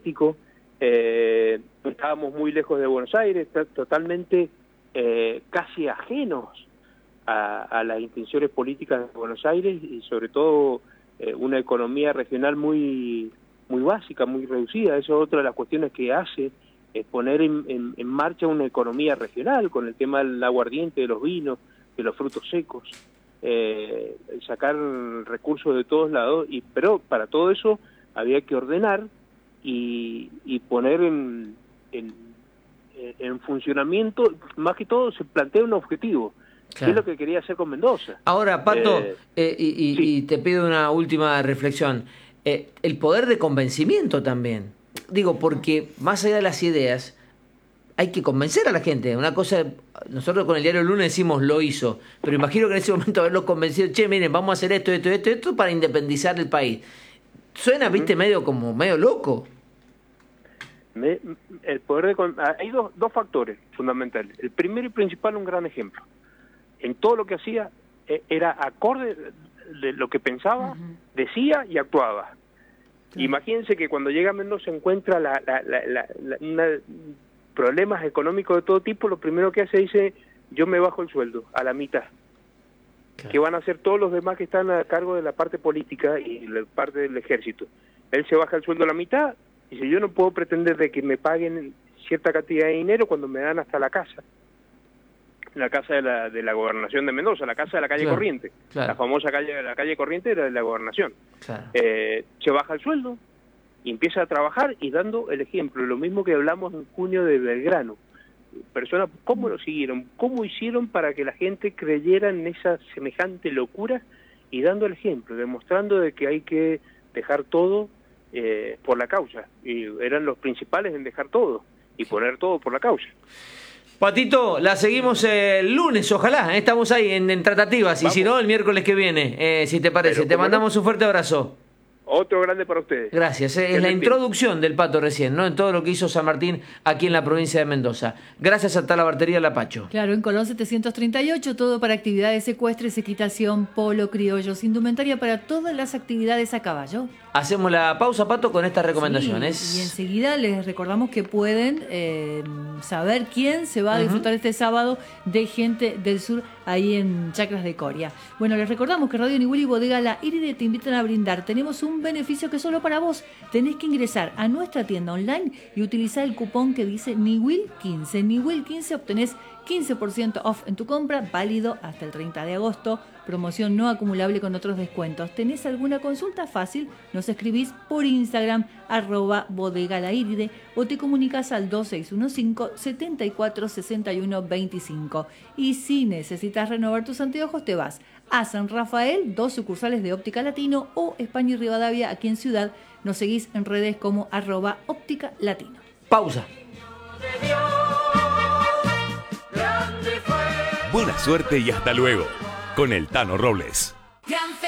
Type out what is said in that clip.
político, estábamos muy lejos de Buenos Aires, totalmente casi ajenos a las intenciones políticas de Buenos Aires y sobre todo una economía regional muy básica, muy reducida. Eso es otra de las cuestiones que hace, es poner en marcha una economía regional con el tema del aguardiente, de los vinos, de los frutos secos, sacar recursos de todos lados, pero para todo eso había que ordenar y poner en funcionamiento. Más que todo se plantea un objetivo, claro, que es lo que quería hacer con Mendoza. Ahora, Pato, sí. Y te pido una última reflexión, el poder de convencimiento también, digo, porque más allá de las ideas hay que convencer a la gente. Una cosa, nosotros con el diario El Lunes decimos lo hizo, pero imagino que en ese momento haberlo convencido, che, miren, vamos a hacer esto para independizar el país. Suena, viste, medio loco. El poder hay dos factores fundamentales. El primero y principal, un gran ejemplo. En todo lo que hacía era acorde de lo que pensaba, decía y actuaba. Imagínense que cuando llega a Mendoza encuentra problemas económicos de todo tipo, lo primero que hace dice, yo me bajo el sueldo a la mitad. Claro. Que van a hacer todos los demás que están a cargo de la parte política y la parte del ejército. Él se baja el sueldo a la mitad y dice, yo no puedo pretender de que me paguen cierta cantidad de dinero cuando me dan hasta la casa de la gobernación de Mendoza, la casa de la calle Corriente. Claro. La famosa calle Corriente era de la gobernación. Claro. Se baja el sueldo y empieza a trabajar y dando el ejemplo, lo mismo que hablamos en junio de Belgrano. Personas, ¿cómo lo siguieron? ¿Cómo hicieron para que la gente creyera en esa semejante locura? Y dando el ejemplo, demostrando de que hay que dejar todo por la causa. Y eran los principales en dejar todo y poner todo por la causa. Patito, la seguimos el lunes, ojalá, estamos ahí en tratativas, y si no, el miércoles que viene, si te parece. Pero, te mandamos un fuerte abrazo. Otro grande para ustedes. Gracias. Es la introducción del Pato recién, ¿no? En todo lo que hizo San Martín aquí en la provincia de Mendoza. Gracias a Talabartería La Pacho. Claro, en Colón 738, todo para actividades ecuestres, equitación, polo, criollos, indumentaria para todas las actividades a caballo. Hacemos la pausa, Pato, con estas recomendaciones. Sí, y enseguida les recordamos que pueden saber quién se va a disfrutar este sábado de Gente del Sur ahí en Chacras de Coria. Bueno, les recordamos que Radio Niwil y Bodega La Iride te invitan a brindar. Tenemos un beneficio que es solo para vos. Tenés que ingresar a nuestra tienda online y utilizar el cupón que dice Niwil15. Niwil15 obtenés 15% off en tu compra, válido hasta el 30 de agosto. Promoción no acumulable con otros descuentos. ¿Tenés alguna consulta? Fácil, nos escribís por Instagram, @bodegalairide, o te comunicas al 2615-746125. Y si necesitas renovar tus anteojos, te vas a San Rafael, 2 sucursales de Óptica Latino, o España y Rivadavia, aquí en Ciudad. Nos seguís en redes como @óptica latino. Pausa. Buena suerte y hasta luego con el Tano Robles.